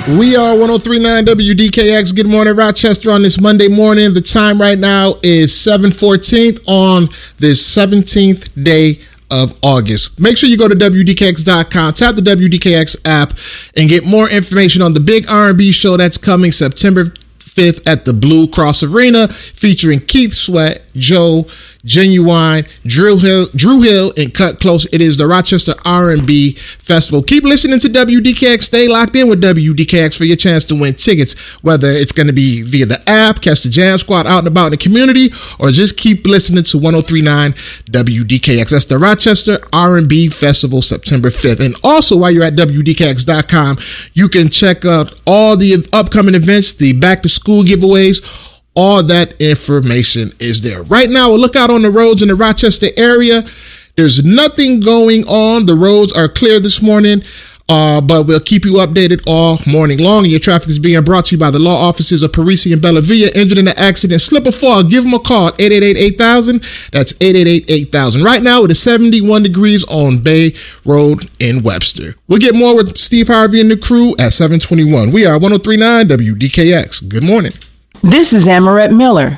We are 103.9 WDKX. Good morning, Rochester, on this Monday morning. The time right now is 7:14 on this 17th day of August. Make sure you go to WDKX.com, tap the WDKX app, and get more information on the big R&B show that's coming September 5th at the Blue Cross Arena, featuring Keith Sweat, Joe, Genuine, Drew Hill, and Cut Close. It is the Rochester R&B Festival. Keep listening to WDKX. Stay locked in with WDKX for your chance to win tickets, whether it's going to be via the app, catch the Jam Squad out and about in the community, or just keep listening to 103.9 WDKX. That's the Rochester R&B Festival, September 5th. And also, while you're at WDKX.com, you can check out all the upcoming events, the back-to-school giveaways. All that information is there. Right now, we'll look out on the roads in the Rochester area. There's nothing going on. The roads are clear this morning, but we'll keep you updated all morning long. And your traffic is being brought to you by the law offices of Parisi and Bellavia. Injured in an accident, slip or fall, give them a call, 888-8000. That's 888-8000. Right now, it is 71 degrees on Bay Road in Webster. We'll get more with Steve Harvey and the crew at 7:21. We are 103.9 WDKX. Good morning. This is Amaret Miller.